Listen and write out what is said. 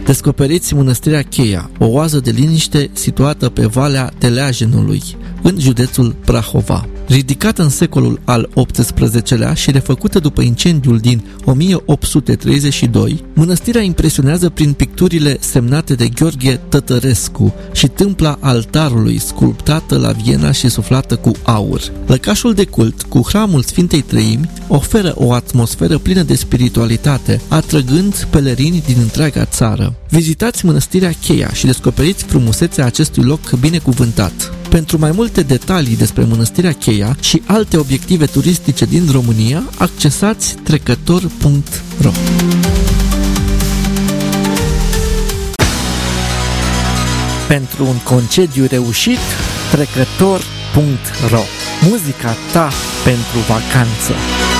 Descoperiți Mănăstirea Cheia, o oază de liniște situată pe Valea Teleajenului, în județul Prahova. Ridicată în secolul al XVIII-lea și refăcută după incendiul din 1832, mănăstirea impresionează prin picturile semnate de Gheorghe Tătărescu și tâmpla altarului sculptată la Viena și suflată cu aur. Lăcașul de cult, cu hramul Sfintei Treimi, oferă o atmosferă plină de spiritualitate, atrăgând pelerini din întreaga țară. Vizitați Mănăstirea Cheia și descoperiți frumusețea acestui loc binecuvântat. Pentru mai multe detalii despre Mănăstirea Cheia și alte obiective turistice din România, accesați trecător.ro. Pentru un concediu reușit, trecător.ro. Muzica ta pentru vacanță.